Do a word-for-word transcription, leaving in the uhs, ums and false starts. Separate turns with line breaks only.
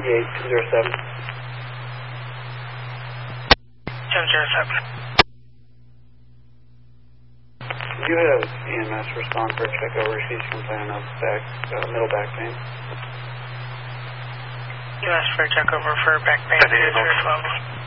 eight two zero seven.
seven zero seven.
You have E M S respond for a check over received complaint of back, uh, middle back pain.
You asked for a check over for back pain.